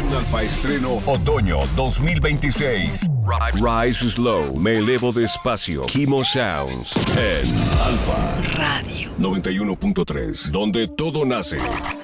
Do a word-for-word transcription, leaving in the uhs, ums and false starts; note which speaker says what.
Speaker 1: Un Alfa estreno
Speaker 2: Otoño dos mil veintiséis.
Speaker 1: Rise Slow, me elevo despacio. Kimo Sounds en Alfa
Speaker 3: Radio
Speaker 1: noventa y uno punto tres, donde todo nace.